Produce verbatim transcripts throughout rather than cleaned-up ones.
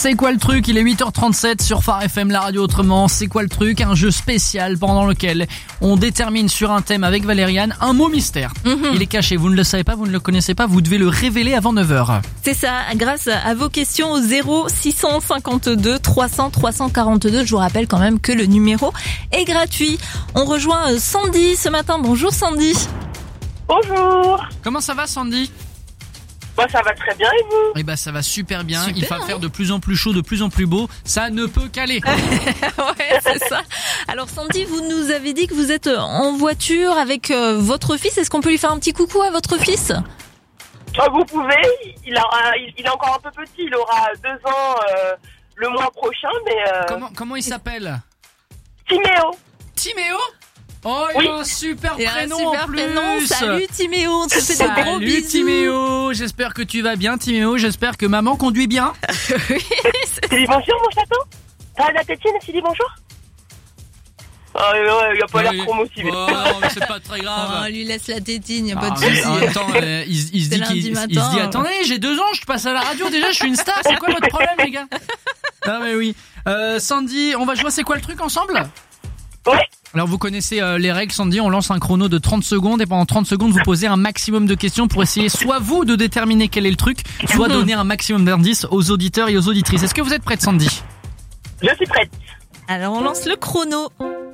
C'est quoi le truc? Il est huit heures trente-sept sur Phare F M, la radio autrement. C'est quoi le truc? Un jeu spécial pendant lequel on détermine sur un thème avec Valériane un mot mystère. Mm-hmm. Il est caché, vous ne le savez pas, vous ne le connaissez pas, vous devez le révéler avant neuf heures. C'est ça, grâce à vos questions au zéro six cent cinquante-deux trois cents trois cent quarante-deux. Je vous rappelle quand même que le numéro est gratuit. On rejoint Sandy ce matin. Bonjour Sandy. Bonjour. Comment ça va Sandy? Moi ça va très bien et vous? Eh ben ça va super bien, super, il va hein. faire de plus en plus chaud, de plus en plus beau, ça ne peut qu'aller. Ouais, c'est ça. Alors Sandy, vous nous avez dit que vous êtes en voiture avec euh, votre fils, est-ce qu'on peut lui faire un petit coucou à votre fils? Oh, vous pouvez, il, aura, il, il est encore un peu petit, il aura deux ans euh, le mois prochain, mais... Euh... Comment, comment il s'appelle? Timéo. Timéo? Oh, il oui. a un super Et prénom un super en plus. prénom. Salut Timéo, on te fait des gros Salut bisous. Timéo, j'espère que tu vas bien Timéo, j'espère que maman conduit bien. Oui, Tu dis bonjour mon chaton? T'as la tétine, tu dis bonjour? Ah ouais, il a pas Ouais, l'air trop motivé. Oh, non, mais c'est pas très grave. Oh, on lui laisse la tétine, y a Ah, pas de mais souci. en même temps, euh, il, il se dit, lundi qu'il, matin, il se dit, ouais. attendez, j'ai deux ans, je passe à la radio déjà, je suis une star, c'est quoi votre problème les gars? Ah mais oui. Euh, Sandy, on va jouer à C'est quoi le truc ensemble? Oui. Alors vous connaissez euh, les règles Sandy, on lance un chrono de trente secondes et pendant trente secondes vous posez un maximum de questions pour essayer soit vous de déterminer quel est le truc, soit donner un maximum d'indices aux auditeurs et aux auditrices. Est-ce que vous êtes prête Sandy? Je suis prête. Alors on lance le chrono.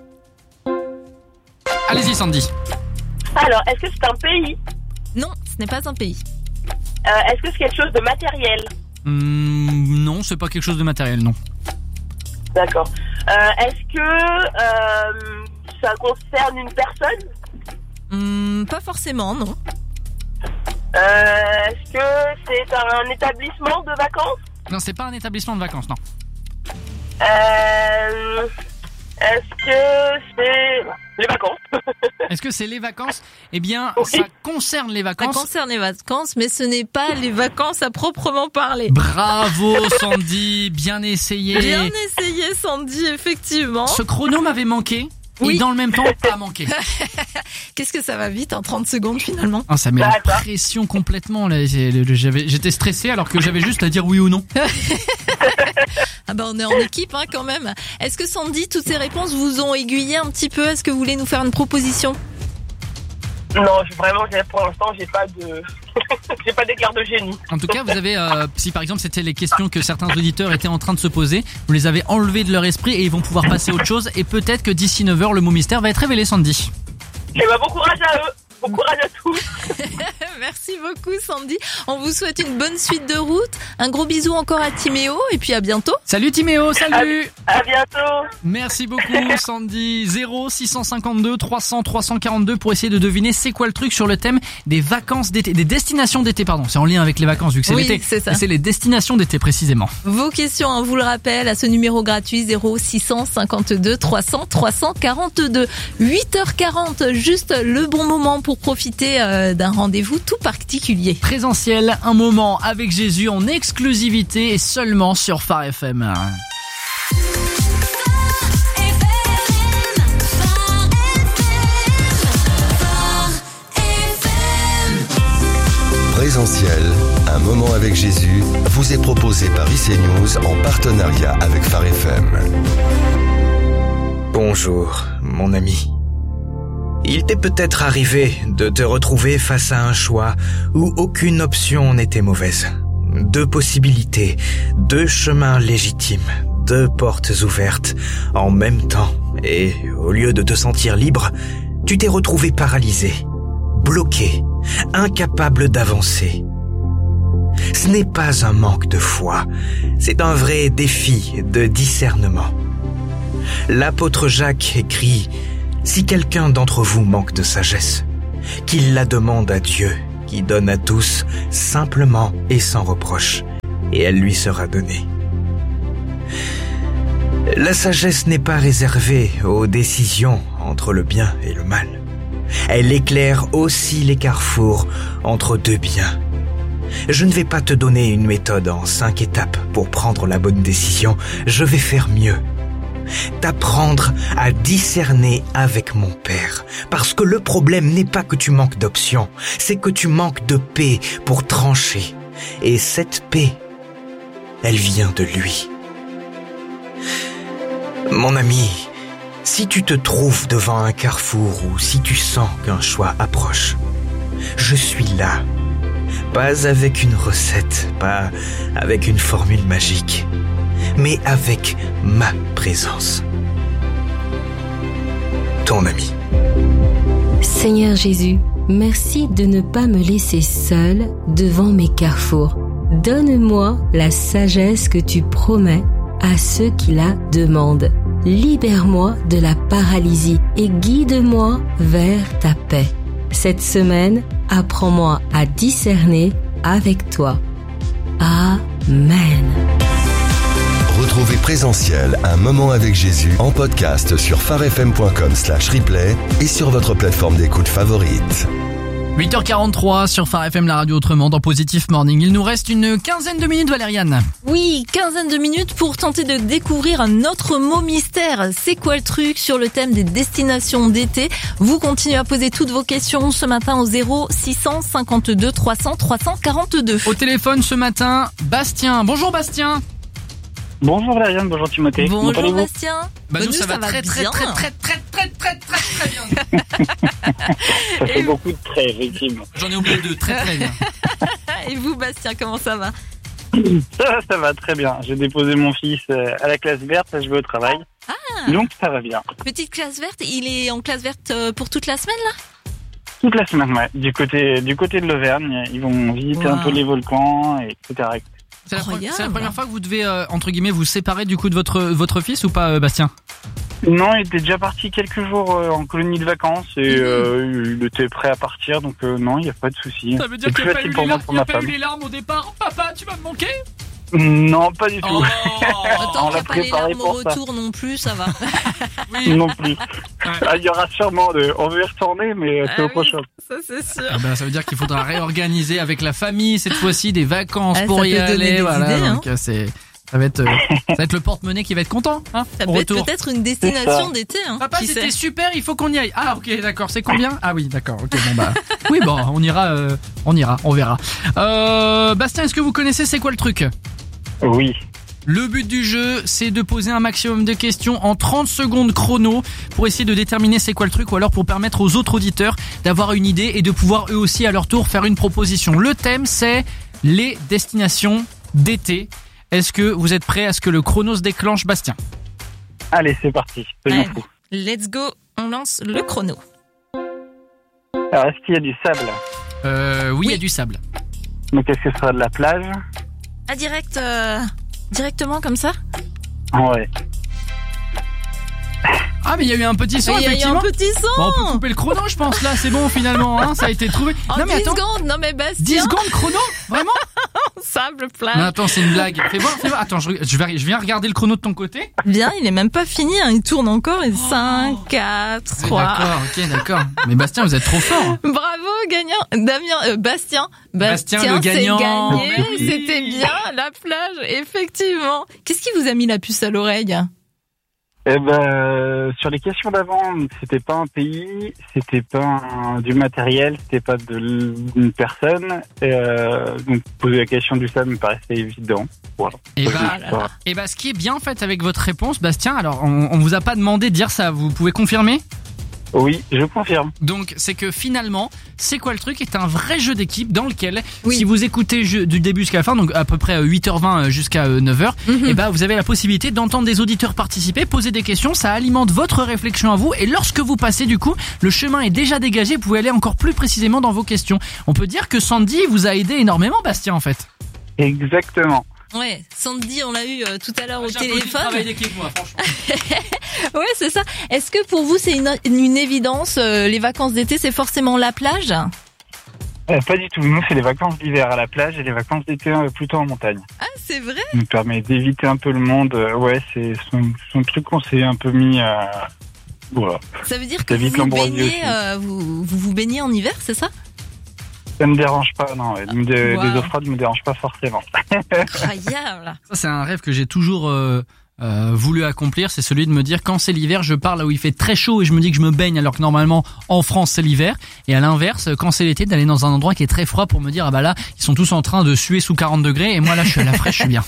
Allez-y Sandy. Alors, est-ce que c'est un pays? Non, ce n'est pas un pays. euh, Est-ce que c'est quelque chose de matériel? Hum, non, c'est pas quelque chose de matériel, non. D'accord. Euh, est-ce que euh, ça concerne une personne? Hum, pas forcément, non. euh, Est-ce que c'est un établissement de vacances? Non, c'est pas un établissement de vacances, non. euh, Est-ce que c'est les vacances? Est-ce que c'est les vacances? Eh bien, Oui. ça concerne les Ça vacances. concerne les vacances, mais ce n'est pas les vacances à proprement parler. Bravo Sandy, bien essayé. Bien essayé Sandy, effectivement. Ce chrono m'avait manqué. Oui. Et dans le même temps, pas manqué. Qu'est-ce que ça va vite en trente secondes finalement? Ah, ça met la D'accord. pression complètement. Là. J'avais, j'étais stressé alors que j'avais juste à dire oui ou non. Ah bah on est en équipe hein, quand même. Est-ce que Sandy, toutes ces réponses vous ont aiguillé un petit peu? Est-ce que vous voulez nous faire une proposition? Non, je- vraiment, j'ai- pour l'instant, j'ai pas de, j'ai pas d'éclair de génie. En tout cas, vous avez, euh, si par exemple c'était les questions que certains auditeurs étaient en train de se poser, vous les avez enlevées de leur esprit et ils vont pouvoir passer à autre chose. Et peut-être que d'ici neuf heures, le mot mystère va être révélé, Sandy. Eh ben, bon courage à eux, bon courage à tous. Merci beaucoup Sandy. On vous souhaite une bonne suite de route. Un gros bisou encore à Timéo et puis à bientôt. Salut Timéo, salut. À bientôt. Merci beaucoup Sandy. zéro six cent cinquante-deux trois cents trois cent quarante-deux pour essayer de deviner c'est quoi le truc sur le thème des vacances d'été, des destinations d'été, pardon. C'est en lien avec les vacances vu que c'est Oui, l'été. c'est ça. Mais c'est les destinations d'été précisément. Vos questions, on vous le rappelle, à ce numéro gratuit zéro six cent cinquante-deux trois cents trois cent quarante-deux. huit heures quarante, juste le bon moment pour profiter euh, d'un rendez-vous tout particulier. Présentiel, un moment avec Jésus en exclusivité et seulement sur Phare F M. Présentiel, un moment avec Jésus, vous est proposé par I C News en partenariat avec Phare F M. Bonjour, mon ami. Il t'est peut-être arrivé de te retrouver face à un choix où aucune option n'était mauvaise. Deux possibilités, deux chemins légitimes, deux portes ouvertes en même temps. Et au lieu de te sentir libre, tu t'es retrouvé paralysé, bloqué, incapable d'avancer. Ce n'est pas un manque de foi, c'est un vrai défi de discernement. L'apôtre Jacques écrit « Si quelqu'un d'entre vous manque de sagesse, qu'il la demande à Dieu, qui donne à tous simplement et sans reproche, et elle lui sera donnée. » La sagesse n'est pas réservée aux décisions entre le bien et le mal. Elle éclaire aussi les carrefours entre deux biens. Je ne vais pas te donner une méthode en cinq étapes pour prendre la bonne décision. Je vais faire mieux. T'apprendre à discerner avec mon Père. Parce que le problème n'est pas que tu manques d'options, c'est que tu manques de paix pour trancher. Et cette paix, elle vient de lui. Mon ami, si tu te trouves devant un carrefour ou si tu sens qu'un choix approche, je suis là. Pas avec une recette, pas avec une formule magique, mais avec ma présence. Ton ami. Seigneur Jésus, merci de ne pas me laisser seul devant mes carrefours. Donne-moi la sagesse que tu promets à ceux qui la demandent. Libère-moi de la paralysie et guide-moi vers ta paix. Cette semaine, apprends-moi à discerner avec toi. Amen. Retrouvez Présentiel, un moment avec Jésus en podcast sur farfm.com slash replay et sur votre plateforme d'écoute favorite. huit heures quarante-trois sur Phare F M, la radio autrement, dans Positive Morning. Il nous reste une quinzaine de minutes, Valériane. Oui, quinzaine de minutes pour tenter de découvrir un autre mot mystère. C'est quoi le truc sur le thème des destinations d'été? Vous continuez à poser toutes vos questions ce matin au zéro six cent cinquante-deux trois cents trois cent quarante-deux. Au téléphone ce matin, Bastien. Bonjour Bastien. Bonjour Valériane, bonjour Timothée. Bonjour Comment allez-vous? Bastien. Bah nous, nous, ça, va, va très, très, bien. très très très très très très très bien. Ça fait Et- beaucoup de traits, effectivement. J'en ai oublié deux, très très bien. Et vous Bastien, comment ça va? Ça va, ça va très bien. J'ai déposé mon fils euh, à la classe verte, je vais au travail. Donc ça va bien. Petite classe verte, il est en classe verte euh, pour toute la semaine là? Toute la semaine, ouais. Du côté, du côté de l'Auvergne, ils vont visiter Wow. un peu les volcans, et cetera. C'est la, pre- Incroyable. c'est la première fois que vous devez, euh, entre guillemets, vous séparer du coup de votre, votre fils ou pas, euh, Bastien? Non, il était déjà parti quelques jours euh, en colonie de vacances et euh, il était prêt à partir, donc euh, non, il n'y a pas de souci. Ça veut dire C'est qu'il plus n'y a pas, facile eu pour les moi, lar- pour il y a ma pas eu femme. les larmes au départ. Papa, tu vas me manquer? Non, pas du tout. Oh Tant On qu'il n'y l'a a pas les préparé larmes au pour ça. retour non plus, ça va. Oui. Non plus. Ah, il y aura sûrement de... On veut y retourner, mais euh, c'est Ah au oui. prochain. Ça c'est sûr. Ah ben, ça veut dire qu'il faudra réorganiser avec la famille cette fois-ci des vacances Ah, pour ça y peut donner aller. des Voilà, idées, hein. donc euh, c'est ça va être euh, ça va être le porte-monnaie qui va être content, hein, Ça au peut être retour. peut-être une destination ça. d'été. Hein, Papa, qui c'était sait. super, il faut qu'on y aille. Ah ok, d'accord. C'est combien? Ah oui, d'accord. Ok, bon bah oui, bon, on ira, euh, on ira, on verra. Euh, Bastien, est-ce que vous connaissez c'est quoi le truc? Oui. Le but du jeu, c'est de poser un maximum de questions en trente secondes chrono pour essayer de déterminer c'est quoi le truc ou alors pour permettre aux autres auditeurs d'avoir une idée et de pouvoir eux aussi à leur tour faire une proposition. Le thème, c'est les destinations d'été. Est-ce que vous êtes prêts à ce que le chrono se déclenche, Bastien? Allez, c'est parti. Soyons Allez, fous. let's go, on lance le chrono. Alors, est-ce qu'il y a du sable? Euh, oui, il y Oui. a du sable. Donc, est-ce que ce sera de la plage? Ah, direct, euh, directement comme ça? Ouais. Ah mais il y a eu un petit son, Il y a eu effectivement. un petit son. Bon, on peut couper le chrono, je pense là, c'est bon finalement, hein, ça a été trouvé. En non mais dix attends, secondes, non mais Bastien, dix secondes chrono, vraiment? sable plage. Non attends, c'est une blague. Fais voir, fais voir. Attends, je, je, vais, je viens regarder le chrono de ton côté. Bien, il est même pas fini, hein, il tourne encore. Et cinq, quatre, Oui, trois. D'accord, ok, d'accord. Mais Bastien, vous êtes trop fort. Bravo, gagnant. Damien, euh, Bastien. Bastien, le gagnant. c'est gagné. Oui. C'était bien, la plage, effectivement. Qu'est-ce qui vous a mis la puce à l'oreille? Eh ben, euh, sur les questions d'avant, c'était pas un pays, c'était pas un- du matériel, c'était pas de l- une personne. Et, euh, donc, poser la question du sable me paraissait évident. Voilà. Et bah, Ah là là. et bah, ce qui est bien en fait avec votre réponse, Bastien, alors on, on vous a pas demandé de dire ça, vous pouvez confirmer? Oui, je confirme. Donc c'est que finalement, c'est quoi le truc est un vrai jeu d'équipe dans lequel, Oui. si vous écoutez je- du début jusqu'à la fin, donc à peu près huit heures vingt jusqu'à neuf heures, Mhm. et bah vous avez la possibilité d'entendre des auditeurs participer, poser des questions, ça alimente votre réflexion à vous, et lorsque vous passez du coup, le chemin est déjà dégagé, vous pouvez aller encore plus précisément dans vos questions. On peut dire que Sandy vous a aidé énormément, Bastien, en fait. Exactement. Ouais, Sandy, on l'a eu euh, tout à l'heure au J'ai un peu de téléphone. travail d'équipe, moi, franchement. Ouais, c'est ça. Est-ce que pour vous, c'est une, une évidence, euh, les vacances d'été, c'est forcément la plage? Euh, pas du tout. Nous, c'est les vacances d'hiver à la plage et les vacances d'été euh, plutôt en montagne. Ah, c'est vrai? Ça nous permet d'éviter un peu le monde. Euh, ouais, c'est son, son truc qu'on s'est un peu mis à... Voilà. Ça veut dire que Ça vous évite vous l'embroisie baignez, aussi. euh, vous, vous vous baignez en hiver, c'est ça? Ça me dérange pas, non. Ouais. Des, des Wow. eau froide me dérange pas forcément. Incroyable. Ça, c'est un rêve que j'ai toujours euh, euh, voulu accomplir, c'est celui de me dire quand c'est l'hiver, je pars là où il fait très chaud et je me dis que je me baigne alors que normalement en France c'est l'hiver, et à l'inverse, quand c'est l'été, d'aller dans un endroit qui est très froid pour me dire ah bah là, ils sont tous en train de suer sous quarante degrés et moi là je suis à la fraîche, je suis bien.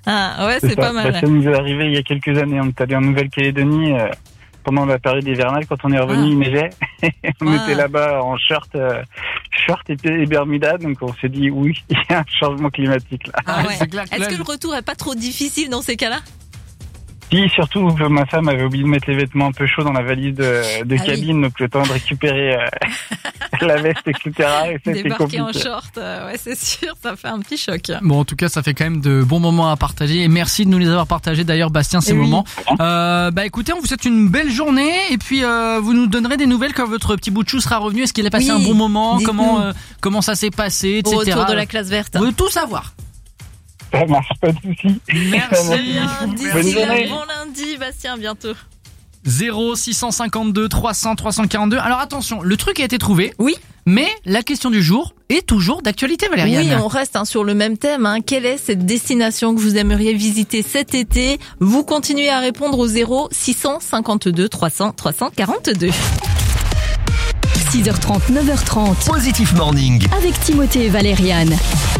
Ah ouais, c'est, c'est pas mal. Bah, ça nous est arrivé il y a quelques années. On est allé en Nouvelle-Calédonie euh, pendant la période hivernale. Quand on est revenu, ah. il neigeait. on ah. était là-bas en short, euh, short et, et bermuda. Donc on s'est dit oui, il y a un changement climatique là. Ah ouais. Est-ce que le retour est pas trop difficile dans ces cas-là? Si, surtout que ma femme avait oublié de mettre les vêtements un peu chauds dans la valise de, de ah cabine, oui. donc le temps de récupérer euh, la veste, et cetera. Et c'était Débarquer compliqué. en short, euh, ouais, c'est sûr, ça fait un petit choc. Bon, en tout cas, ça fait quand même de bons moments à partager. Et merci de nous les avoir partagés, d'ailleurs, Bastien, ces et moments. Oui. Euh, bah écoutez, on vous souhaite une belle journée. Et puis, euh, vous nous donnerez des nouvelles quand votre petit bout de chou sera revenu. Est-ce qu'il a passé oui. un bon moment? Comment, euh, comment ça s'est passé, et cetera. Au retour de la classe verte. Vous voulez tout savoir. Ça marche, pas de soucis. Merci. D'ici là, bon lundi, Bastien, bientôt. zéro six cent cinquante-deux trois cents trois cent quarante-deux. Alors attention, le truc a été trouvé. Oui. Mais la question du jour est toujours d'actualité, Valériane. Oui, on reste hein, sur le même thème. Hein. Quelle est cette destination que vous aimeriez visiter cet été? Vous continuez à répondre au zéro six cent cinquante-deux trois cents trois cent quarante-deux. six heures trente, neuf heures trente. Positif Morning. Avec Timothée et Valériane.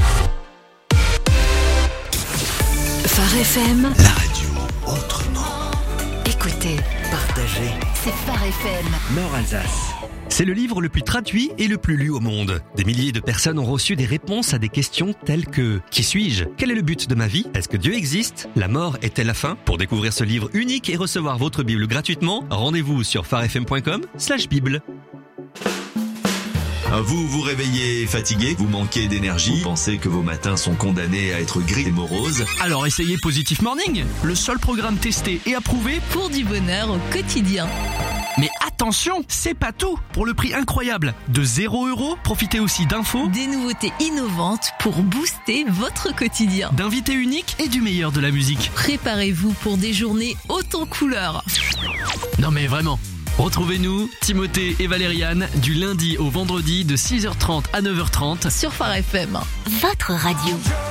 Phare F M. La radio autrement. Écoutez, partagez. C'est Phare F M. Nord Alsace. C'est le livre le plus traduit et le plus lu au monde. Des milliers de personnes ont reçu des réponses à des questions telles que « Qui suis-je ? Quel est le but de ma vie ? Est-ce que Dieu existe ? La mort est-elle la fin ?» Pour découvrir ce livre unique et recevoir votre Bible gratuitement, rendez-vous sur pharefm point com slash bible. Vous vous réveillez fatigué, vous manquez d'énergie, vous pensez que vos matins sont condamnés à être gris et moroses. Alors essayez Positif Morning, le seul programme testé et approuvé pour du bonheur au quotidien. Mais attention, c'est pas tout. Pour le prix incroyable de zéro euro, profitez aussi d'infos, des nouveautés innovantes pour booster votre quotidien, d'invités uniques et du meilleur de la musique. Préparez-vous pour des journées hautes en couleurs. Non mais vraiment. Retrouvez-nous, Timothée et Valériane, du lundi au vendredi de six heures trente à neuf heures trente sur Phare F M. Votre radio.